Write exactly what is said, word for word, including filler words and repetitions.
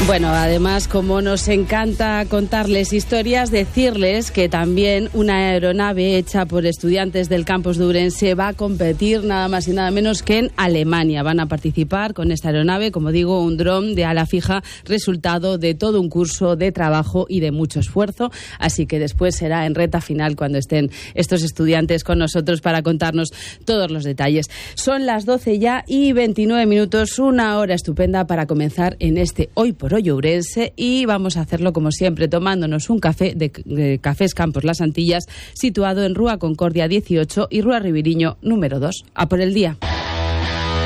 Bueno, además, como nos encanta contarles historias, decirles que también una aeronave hecha por estudiantes del campus de Ourense va a competir nada más y nada menos que en Alemania. Van a participar con esta aeronave, como digo, un dron de ala fija, resultado de todo un curso de trabajo y de mucho esfuerzo. Así que después será en recta final cuando estén estos estudiantes con nosotros para contarnos todos los detalles. Son las doce ya y veintinueve minutos, una hora estupenda para comenzar en este Hoy por Hoy Ourense, y vamos a hacerlo como siempre tomándonos un café de, de Cafés Campos Las Antillas, situado en Rúa Concordia dieciocho y Rúa Ribiriño número dos. A por el día.